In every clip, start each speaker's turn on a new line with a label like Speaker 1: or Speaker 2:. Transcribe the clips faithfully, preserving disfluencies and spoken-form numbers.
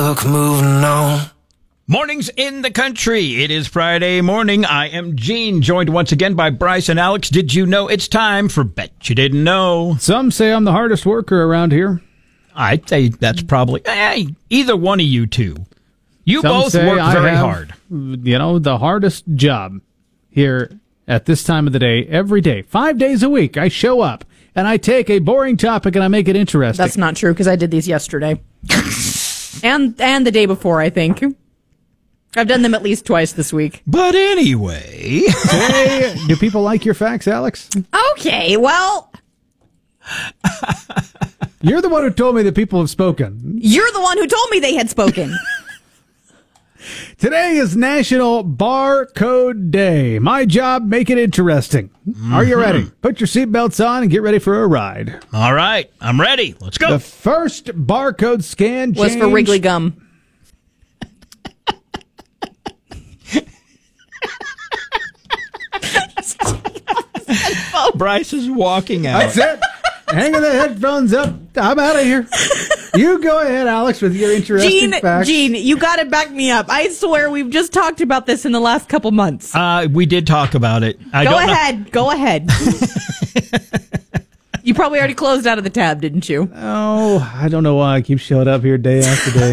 Speaker 1: book, moving on.
Speaker 2: Mornings in the country. It is Friday morning. I am Gene, joined once again by Bryce and Alex. Did you know it's time for Bet You Didn't Know?
Speaker 3: Some say I'm the hardest worker around here.
Speaker 2: I'd say that's probably eh, either one of you two. You
Speaker 3: Some
Speaker 2: both
Speaker 3: say
Speaker 2: work
Speaker 3: I
Speaker 2: very
Speaker 3: have,
Speaker 2: hard.
Speaker 3: You know, the hardest job here at this time of the day, every day, five days a week. I show up and I take a boring topic and I make it interesting.
Speaker 4: That's not true because I did these yesterday. and and the day before, I think. I've done them at least twice this week.
Speaker 2: But anyway.
Speaker 3: Hey, do people like your facts, Alex?
Speaker 4: Okay, well.
Speaker 3: You're the one who told me that people have spoken.
Speaker 4: You're the one who told me they had spoken.
Speaker 3: Today is National Barcode Day. My job, make it interesting. Mm-hmm. Are you ready? Put your seatbelts on and get ready for a ride.
Speaker 2: All right, I'm ready. Let's go.
Speaker 3: The first barcode scan
Speaker 4: was for Wrigley gum.
Speaker 2: Bryce is walking out.
Speaker 3: That's it. Hanging the headphones up. I'm out of here. You go ahead, Alex, with your interesting
Speaker 4: Gene,
Speaker 3: facts.
Speaker 4: Gene, you got to back me up. I swear we've just talked about this in the last couple months.
Speaker 2: Uh, we did talk about it. I
Speaker 4: go
Speaker 2: don't
Speaker 4: ahead.
Speaker 2: Know.
Speaker 4: Go ahead. You probably already closed out of the tab, didn't you?
Speaker 3: Oh, I don't know why I keep showing up here day after day.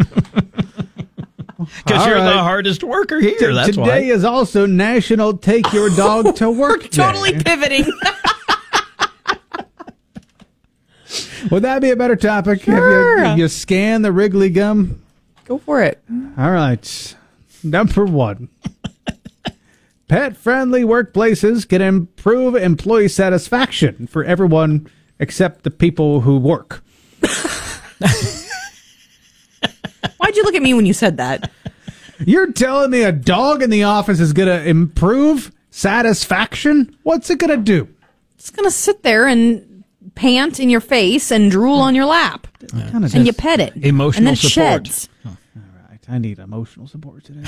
Speaker 2: Because you're
Speaker 3: right.
Speaker 2: the hardest worker here,
Speaker 3: T-
Speaker 2: that's
Speaker 3: today
Speaker 2: why.
Speaker 3: Today is also National Take Your Dog to Work Day.
Speaker 4: Totally pivoting.
Speaker 3: Would that be a better topic?
Speaker 4: Sure.
Speaker 3: If you, if you scan the Wrigley gum?
Speaker 4: Go for it.
Speaker 3: All right. Number one. Pet-friendly workplaces can improve employee satisfaction for everyone except the people who work.
Speaker 4: Why'd you look at me when you said that?
Speaker 3: You're telling me a dog in the office is going to improve satisfaction? What's it going to do?
Speaker 4: It's going to sit there and pant in your face and drool on your lap.
Speaker 3: Yeah.
Speaker 4: And you pet it.
Speaker 2: Emotional
Speaker 4: and then it
Speaker 2: support.
Speaker 4: sheds.
Speaker 3: Oh. All right. I need emotional support today.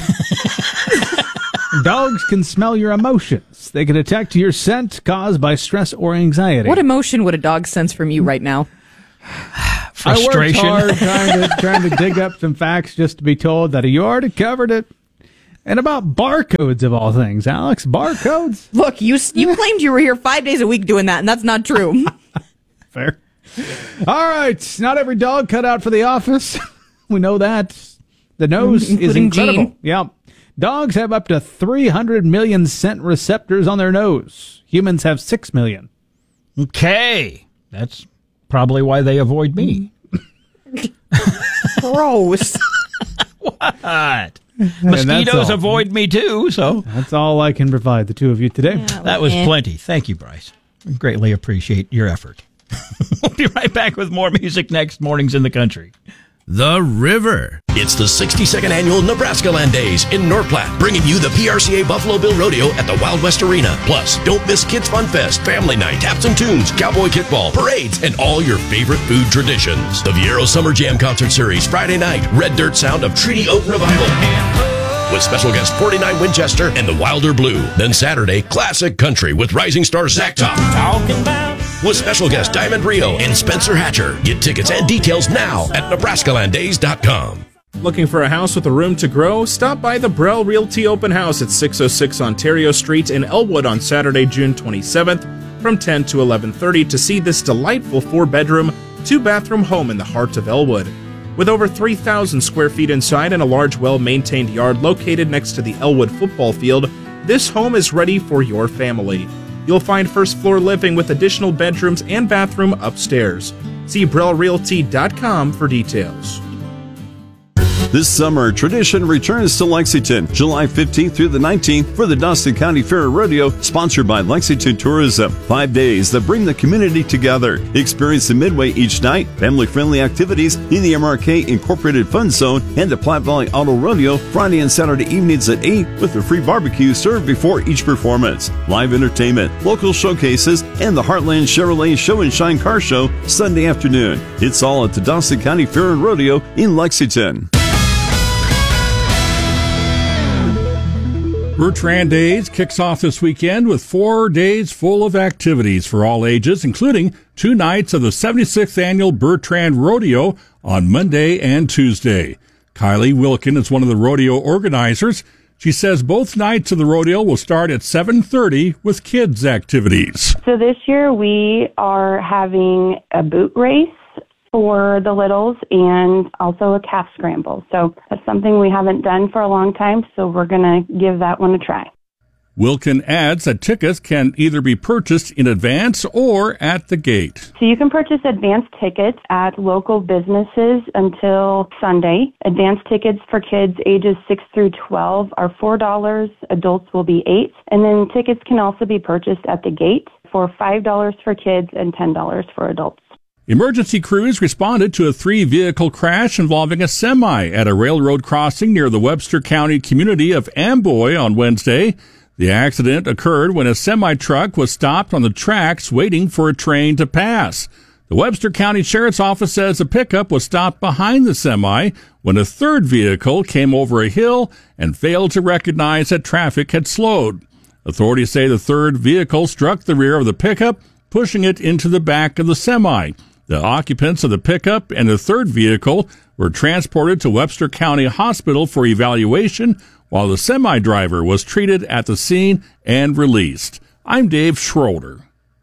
Speaker 3: Dogs can smell your emotions. They can detect your scent caused by stress or anxiety.
Speaker 4: What emotion would a dog sense from you right now?
Speaker 2: Frustration.
Speaker 3: I worked hard trying to, trying to dig up some facts just to be told that you already covered it. And about barcodes of all things, Alex. Barcodes?
Speaker 4: Look, you you claimed you were here five days a week doing that, and that's not true.
Speaker 3: Fair. All right. Not every dog cut out for the office. We know that. The nose
Speaker 4: Including
Speaker 3: is incredible.
Speaker 4: Gene.
Speaker 3: Yeah. Dogs have up to three hundred million scent receptors on their nose. Humans have six million.
Speaker 2: Okay. That's probably why they avoid me.
Speaker 4: Gross.
Speaker 2: What? Mosquitoes
Speaker 3: all.
Speaker 2: avoid me too, so.
Speaker 3: That's all I can provide the two of you today.
Speaker 4: Yeah,
Speaker 2: That was
Speaker 4: eh.
Speaker 2: plenty. Thank you, Bryce. Greatly appreciate your effort. We'll be right back with more music next. Mornings in the Country.
Speaker 5: The River. It's the sixty-second annual Nebraska Land Days in North Platte, bringing you the P R C A Buffalo Bill Rodeo at the Wild West Arena. Plus, don't miss Kids Fun Fest, Family Night, Taps and Tunes, Cowboy Kickball, parades, and all your favorite food traditions. The Viero Summer Jam Concert Series, Friday night, Red Dirt Sound of Treaty Oak Revival, with special guest forty-nine Winchester and the Wilder Blue. Then Saturday, Classic Country with rising star Zach Top. Talking about with special guest Diamond Rio and Spencer Hatcher. Get tickets and details now at Nebraska Land Days dot com.
Speaker 6: Looking for a house with a room to grow? Stop by the Brell Realty Open House at six oh six Ontario Street in Elwood on Saturday, June twenty-seventh from ten to eleven thirty to see this delightful four-bedroom, two-bathroom home in the heart of Elwood. With over three thousand square feet inside and a large, well-maintained yard located next to the Elwood football field, this home is ready for your family. You'll find first-floor living with additional bedrooms and bathroom upstairs. See Brell Realty dot com for details.
Speaker 7: This summer, tradition returns to Lexington, July fifteenth through the nineteenth for the Dawson County Fair and Rodeo, sponsored by Lexington Tourism. Five days that bring the community together. Experience the Midway each night, family-friendly activities in the M R K Incorporated Fun Zone, and the Platte Valley Auto Rodeo Friday and Saturday evenings at eight with a free barbecue served before each performance. Live entertainment, local showcases, and the Heartland Chevrolet Show and Shine Car Show Sunday afternoon. It's all at the Dawson County Fair and Rodeo in Lexington.
Speaker 8: Bertrand Days kicks off this weekend with four days full of activities for all ages, including two nights of the seventy-sixth Annual Bertrand Rodeo on Monday and Tuesday. Kylie Wilkin is one of the rodeo organizers. She says both nights of the rodeo will start at seven thirty with kids' activities.
Speaker 1: So this year we are having a boot race for the littles and also a calf scramble. So that's something we haven't done for a long time, so we're going to give that one a try.
Speaker 8: Wilkin adds that tickets can either be purchased in advance or at the gate.
Speaker 1: So you can purchase advance tickets at local businesses until Sunday. Advance tickets for kids ages six through twelve are four dollars. Adults will be eight dollars. And then tickets can also be purchased at the gate for five dollars for kids and ten dollars for adults.
Speaker 8: Emergency crews responded to a three-vehicle crash involving a semi at a railroad crossing near the Webster County community of Amboy on Wednesday. The accident occurred when a semi-truck was stopped on the tracks waiting for a train to pass. The Webster County Sheriff's Office says a pickup was stopped behind the semi when a third vehicle came over a hill and failed to recognize that traffic had slowed. Authorities say the third vehicle struck the rear of the pickup, pushing it into the back of the semi. The occupants of the pickup and the third vehicle were transported to Webster County Hospital for evaluation, while the semi-driver was treated at the scene and released. I'm Dave Schroeder.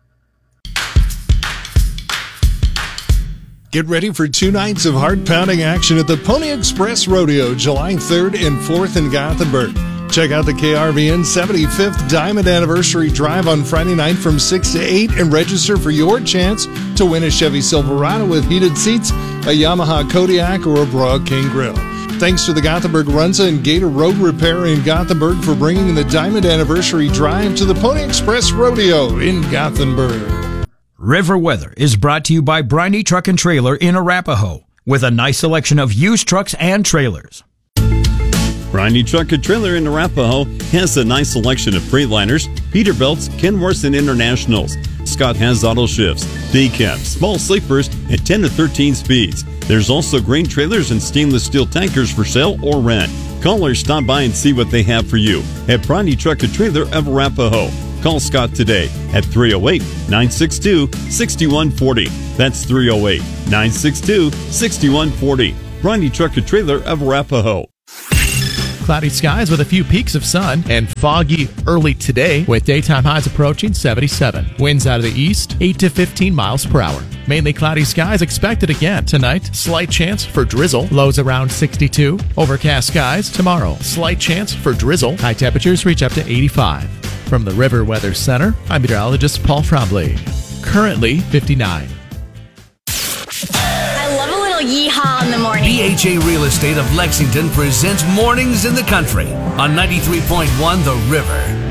Speaker 9: Get ready for two nights of heart-pounding action at the Pony Express Rodeo, July third and fourth in Gothenburg. Check out the K R V N seventy-fifth Diamond Anniversary Drive on Friday night from six to eight and register for your chance to win a Chevy Silverado with heated seats, a Yamaha Kodiak, or a Broad King Grill. Thanks to the Gothenburg Runza and Gator Road Repair in Gothenburg for bringing the Diamond Anniversary Drive to the Pony Express Rodeo in Gothenburg.
Speaker 2: River Weather is brought to you by Briney Truck and Trailer in Arapahoe, with a nice selection of used trucks and trailers.
Speaker 7: Briney Truck and Trailer in Arapahoe has a nice selection of Freightliners, Peterbilts, Kenworths, and Internationals. Scott has auto shifts, day cabs, small sleepers, and ten to thirteen speeds. There's also grain trailers and stainless steel tankers for sale or rent. Call or stop by and see what they have for you at Briney Truck and Trailer of Arapahoe. Call Scott today at three oh eight, nine six two, six one four oh. That's three oh eight, nine six two, six one four oh. Briney Truck and Trailer of Arapahoe.
Speaker 10: Cloudy skies with a few peaks of sun and foggy early today with daytime highs approaching seventy-seven. Winds out of the east, eight to fifteen miles per hour. Mainly cloudy skies expected again tonight. Slight chance for drizzle. Lows around sixty-two. Overcast skies tomorrow. Slight chance for drizzle. High temperatures reach up to eighty-five. From the River Weather Center, I'm meteorologist Paul Trombley. Currently fifty-nine.
Speaker 11: Yeehaw in the morning.
Speaker 12: B H A Real Estate of Lexington presents Mornings in the Country on ninety-three point one The River.